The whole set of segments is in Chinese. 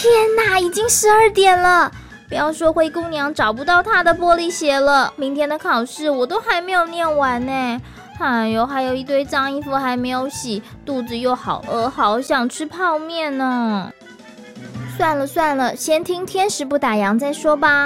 天哪，已经12点了！不要说灰姑娘找不到她的玻璃鞋了，明天的考试我都还没有念完呢。哎呦，还有一堆脏衣服还没有洗，肚子又好饿，好想吃泡面呢。算了，先听天使不打烊再说吧。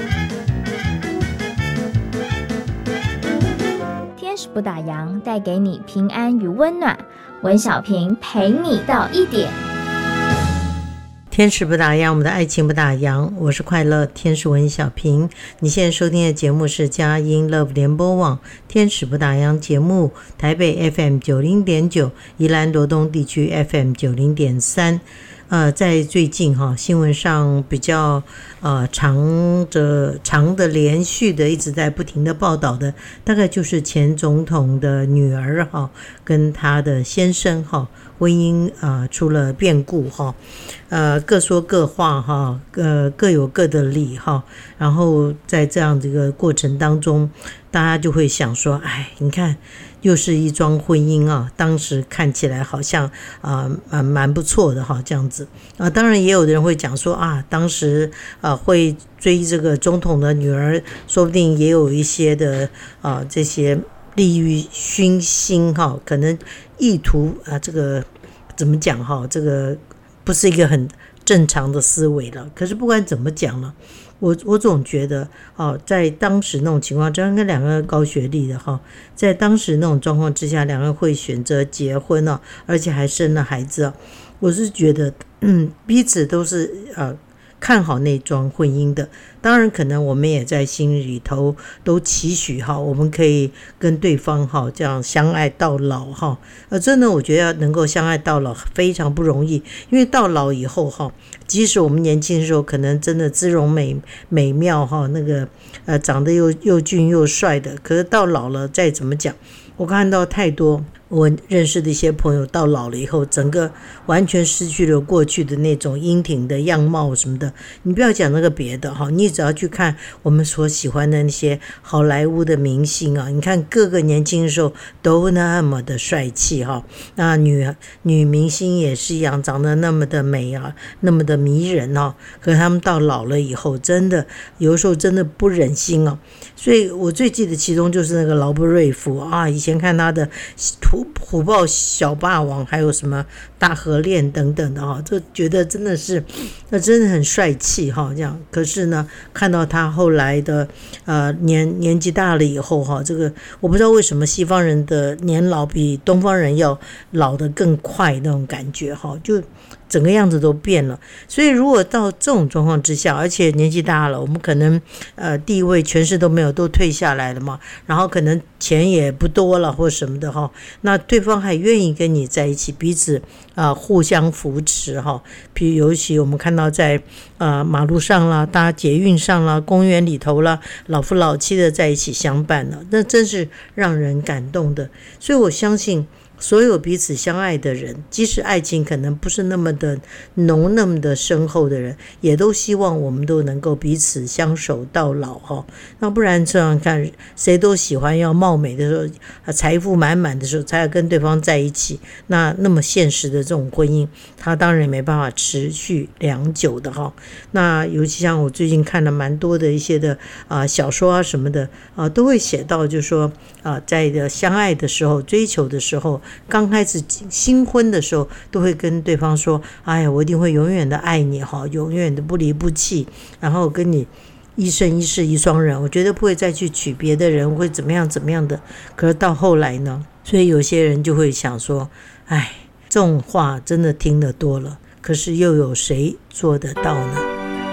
天使不打烊，带给你平安与温暖。文小平陪你到1点。 天使不打烊，我们的爱情不打烊。我是快乐天使文小平。你现在收听的节目是佳音 Love 联播网天使不打烊节目，台北 FM 90.9，宜兰罗东地区 FM 90.3。在最近新闻上比较长的连续的一直在不停的报道的，大概就是前总统的女儿跟他的先生婚姻出了变故各说各话各有各的理然后在这样的一个过程当中，大家就会想说，你看又是一桩婚姻当时看起来好像蛮不错的这样子当然也有的人会讲说当时会追这个总统的女儿，说不定也有一些的这些利欲熏心可能意图这个怎么讲这个不是一个很正常的思维了。可是不管怎么讲了，我总觉得在当时那种情况，这样跟两个高学历的在当时那种状况之下，两个人会选择结婚而且还生了孩子我是觉得彼此都是看好那桩婚姻的。当然可能我们也在心里头都期许我们可以跟对方这样相爱到老真的我觉得能够相爱到老非常不容易。因为到老以后即使我们年轻的时候可能真的姿容美妙那个长得又俊又帅的，可是到老了再怎么讲，我看到太多我认识的一些朋友到老了以后，整个完全失去了过去的那种英挺的样貌什么的。你不要讲那个别的你只要去看我们所喜欢的那些好莱坞的明星你看各个年轻的时候都那么的帅气那女明星也是一样，长得那么的美那么的迷人可是他们到老了以后，真的有的时候真的不忍心所以我最记得其中就是那个劳勃瑞福以前看他的虎豹小霸王还有什么大河恋等等的就觉得真的是真的很帅气这样。可是呢看到他后来的年纪大了以后这个我不知道为什么西方人的年老比东方人要老得更快那种感觉就整个样子都变了。所以如果到这种状况之下，而且年纪大了，我们可能地位权势都没有，都退下来了嘛，然后可能钱也不多了或什么的那对方还愿意跟你在一起，彼此互相扶持比如尤其我们看到在马路上啦、搭捷运上啦、公园里头啦，老夫老妻的在一起相伴了，那真是让人感动的。所以我相信所有彼此相爱的人，即使爱情可能不是那么的浓那么的深厚的人，也都希望我们都能够彼此相守到老那不然这样看，谁都喜欢要貌美的时候，财富满满的时候才要跟对方在一起，那么现实的这种婚姻，它当然没办法持续良久的那尤其像我最近看了蛮多的一些的小说什么的都会写到，就是说在相爱的时候，追求的时候，刚开始新婚的时候都会跟对方说，我一定会永远的爱你永远的不离不弃，然后跟你一生一世一双人，我绝对不会再去娶别的人，会怎么样的。可是到后来呢，所以有些人就会想说，这种话真的听得多了，可是又有谁做得到呢？